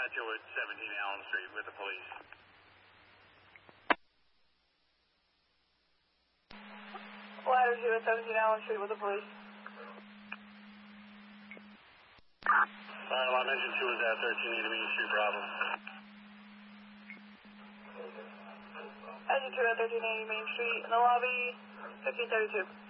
Ladder 2 at 17 Allen Street with the police. Ladder 2 at 17 Allen Street with the police. Alarm engine 2 is at 1380 Main Street, Bravo. Engine 2 at 1380 Main Street in the lobby, 1532.